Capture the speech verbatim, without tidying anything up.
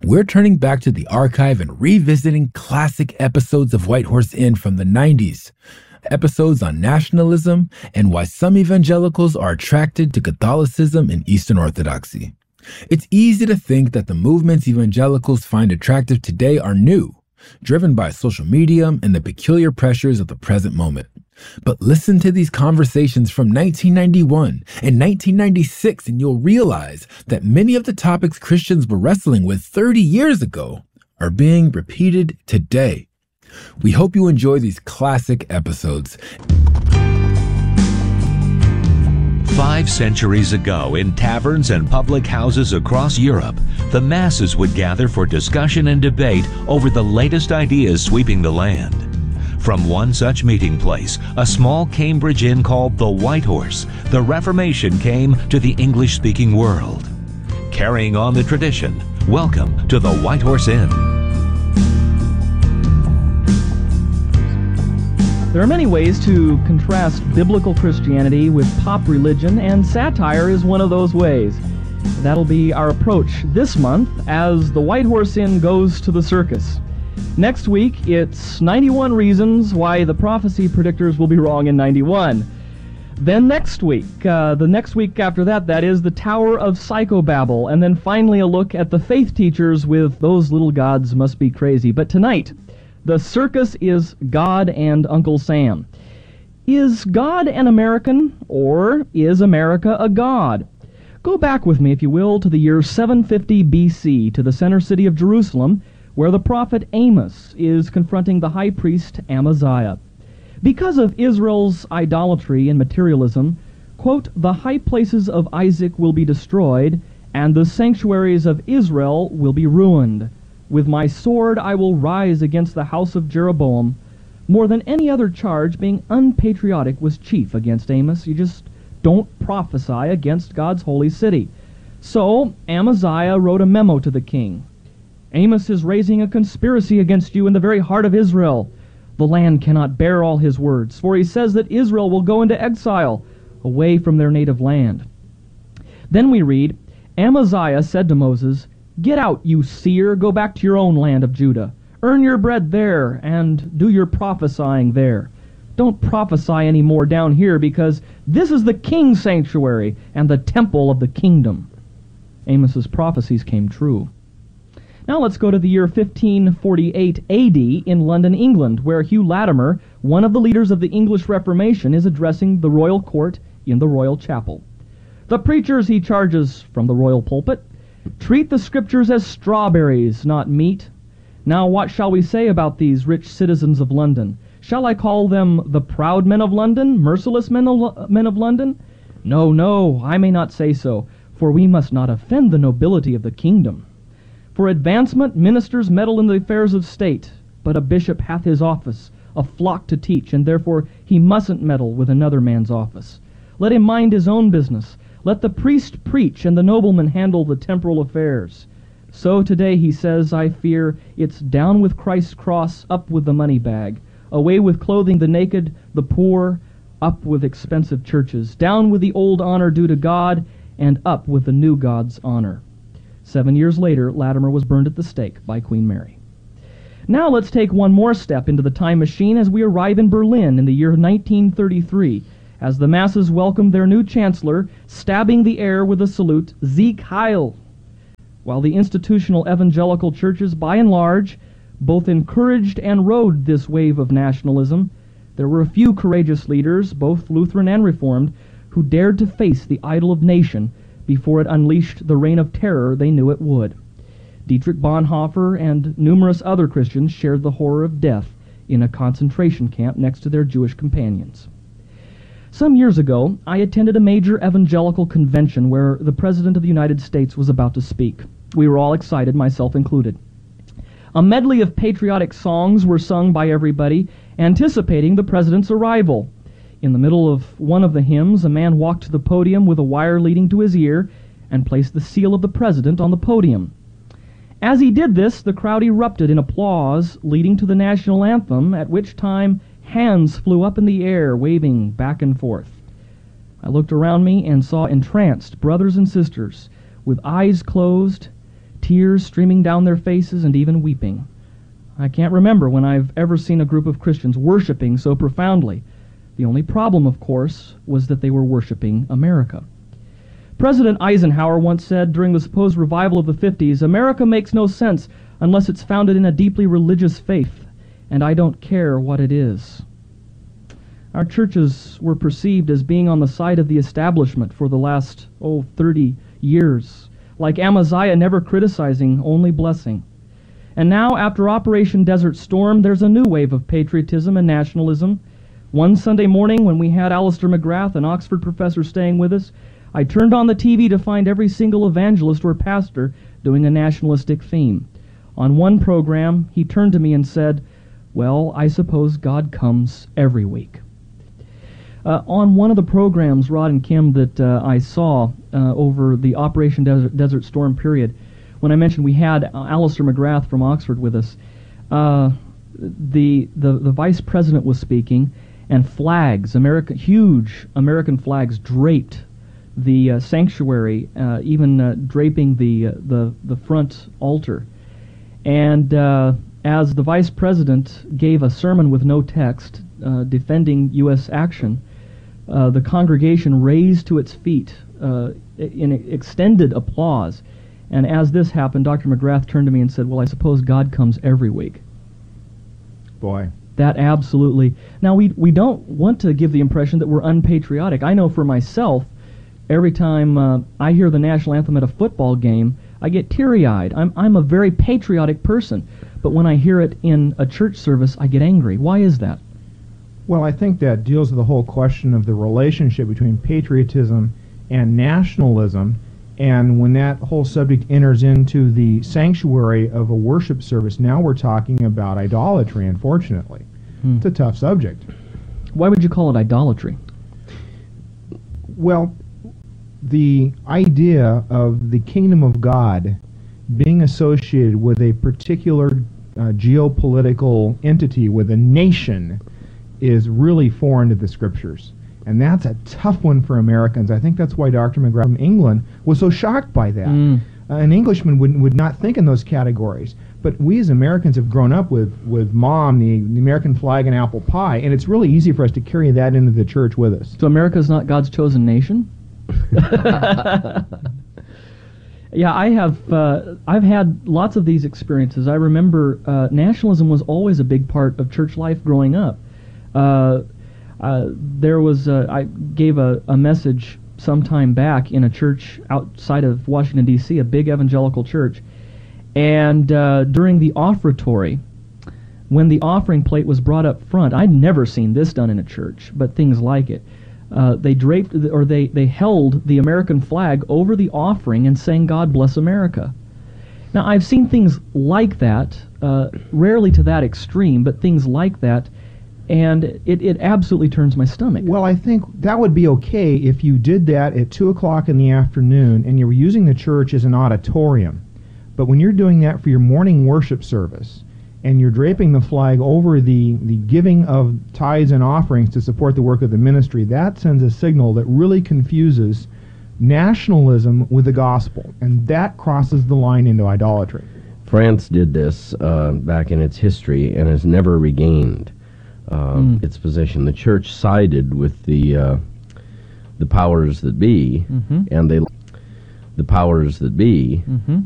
we're turning back to the archive and revisiting classic episodes of White Horse Inn from the nineties. Episodes on nationalism and why some evangelicals are attracted to Catholicism and Eastern Orthodoxy. It's easy to think that the movements evangelicals find attractive today are new, driven by social media and the peculiar pressures of the present moment. But listen to these conversations from nineteen ninety-one and nineteen ninety-six and you'll realize that many of the topics Christians were wrestling with thirty years ago are being repeated today. We hope you enjoy these classic episodes. Five centuries ago, in taverns and public houses across Europe, the masses would gather for discussion and debate over the latest ideas sweeping the land. From one such meeting place, a small Cambridge inn called the White Horse, the Reformation came to the English-speaking world. Carrying on the tradition, welcome to the White Horse Inn. There are many ways to contrast biblical Christianity with pop religion, and satire is one of those ways. That'll be our approach this month as the White Horse Inn goes to the circus. Next week, it's ninety-one reasons why the prophecy predictors will be wrong in ninety-one. Then next week, uh, the next week after that, that is the Tower of Psychobabble, and then finally a look at the faith teachers with Those Little Gods Must Be Crazy. But tonight, the circus is God and Uncle Sam. Is God an American, or is America a god? Go back with me, if you will, to the year seven fifty B C, to the center city of Jerusalem, where the prophet Amos is confronting the high priest Amaziah. Because of Israel's idolatry and materialism, quote, the high places of Isaac will be destroyed, and the sanctuaries of Israel will be ruined. With my sword I will rise against the house of Jeroboam. More than any other charge, being unpatriotic was chief against Amos. You just don't prophesy against God's holy city. So Amaziah wrote a memo to the king. Amos is raising a conspiracy against you in the very heart of Israel. The land cannot bear all his words, for he says that Israel will go into exile, away from their native land. Then we read, Amaziah said to Moses, get out, you seer, go back to your own land of Judah. Earn your bread there, and do your prophesying there. Don't prophesy any more down here, because this is the king's sanctuary and the temple of the kingdom. Amos's prophecies came true. Now let's go to the year fifteen forty-eight A D in London, England, where Hugh Latimer, one of the leaders of the English Reformation, is addressing the royal court in the royal chapel. The preachers, he charges from the royal pulpit, treat the scriptures as strawberries, not meat. Now what shall we say about these rich citizens of London? Shall I call them the proud men of London, merciless men of, men of London? No, no, I may not say so, for we must not offend the nobility of the kingdom. For advancement ministers meddle in the affairs of state, but a bishop hath his office, a flock to teach, and therefore he mustn't meddle with another man's office. Let him mind his own business. Let the priest preach, and the nobleman handle the temporal affairs. So today, he says, I fear, it's down with Christ's cross, up with the money bag, away with clothing the naked, the poor, up with expensive churches, down with the old honor due to God, and up with the new God's honor. Seven years later, Latimer was burned at the stake by Queen Mary. Now let's take one more step into the time machine as we arrive in Berlin in the year nineteen thirty-three, as the masses welcome their new chancellor, stabbing the air with a salute, Sieg Heil! While the institutional evangelical churches, by and large, both encouraged and rode this wave of nationalism, there were a few courageous leaders, both Lutheran and Reformed, who dared to face the idol of nation before it unleashed the reign of terror they knew it would. Dietrich Bonhoeffer and numerous other Christians shared the horror of death in a concentration camp next to their Jewish companions. Some years ago, I attended a major evangelical convention where the President of the United States was about to speak. We were all excited, myself included. A medley of patriotic songs were sung by everybody, anticipating the President's arrival. In the middle of one of the hymns, a man walked to the podium with a wire leading to his ear and placed the seal of the President on the podium. As he did this, the crowd erupted in applause, leading to the national anthem, at which time hands flew up in the air, waving back and forth. I looked around me and saw entranced brothers and sisters with eyes closed, tears streaming down their faces and even weeping. I can't remember when I've ever seen a group of Christians worshiping so profoundly. The only problem, of course, was that they were worshiping America. President Eisenhower once said during the supposed revival of the fifties, "America makes no sense unless it's founded in a deeply religious faith, and I don't care what it is." Our churches were perceived as being on the side of the establishment for the last, oh, thirty years, like Amaziah, never criticizing, only blessing. And now, after Operation Desert Storm, there's a new wave of patriotism and nationalism. One Sunday morning, when we had Alistair McGrath, an Oxford professor, staying with us, I turned on the T V to find every single evangelist or pastor doing a nationalistic theme. On one program, he turned to me and said, "Well, I suppose God comes every week." Uh, on one of the programs, Rod and Kim, that uh, I saw uh, over the Operation Desert, Desert Storm period, when I mentioned we had uh, Alistair McGrath from Oxford with us, uh, the, the the vice president was speaking, and flags, American, huge American flags, draped the uh, sanctuary, uh, even uh, draping the uh, the the front altar. And uh, as the vice president gave a sermon with no text, uh, defending U S action, uh, the congregation raised to its feet uh, in extended applause. And as this happened, Doctor McGrath turned to me and said, "Well, I suppose God comes every week." Boy. That absolutely. Now, we we don't want to give the impression that we're unpatriotic. I know for myself, every time uh, I hear the national anthem at a football game, I get teary-eyed. I'm I'm a very patriotic person, but when I hear it in a church service, I get angry. Why is that? Well, I think that deals with the whole question of the relationship between patriotism and nationalism, and when that whole subject enters into the sanctuary of a worship service, now we're talking about idolatry, unfortunately. Hmm. It's a tough subject. Why would you call it idolatry? Well, the idea of the kingdom of God being associated with a particular uh, geopolitical entity, with a nation, is really foreign to the Scriptures. And that's a tough one for Americans. I think that's why Doctor McGrath from England was so shocked by that. Mm. Uh, an Englishman would, would not think in those categories. But we as Americans have grown up with, with Mom, the, the American flag, and apple pie, and it's really easy for us to carry that into the church with us. So America's not God's chosen nation? Yeah, I have. Uh, I've had lots of these experiences. I remember uh, nationalism was always a big part of church life growing up. Uh, uh, there was. Uh, I gave a, a message some time back in a church outside of Washington D C, a big evangelical church, and uh, during the offertory, when the offering plate was brought up front, I'd never seen this done in a church, but things like it. Uh, they draped, or they, they held the American flag over the offering and sang, "God bless America." Now, I've seen things like that, uh, rarely to that extreme, but things like that, and it, it absolutely turns my stomach. Well, I think that would be okay if you did that at two o'clock in the afternoon and you were using the church as an auditorium. But when you're doing that for your morning worship service, and you're draping the flag over the, the giving of tithes and offerings to support the work of the ministry, that sends a signal that really confuses nationalism with the gospel, and that crosses the line into idolatry. France did this uh, back in its history and has never regained uh, mm. its position. The church sided with the uh, the powers that be, mm-hmm. and they the powers that be, mm-hmm.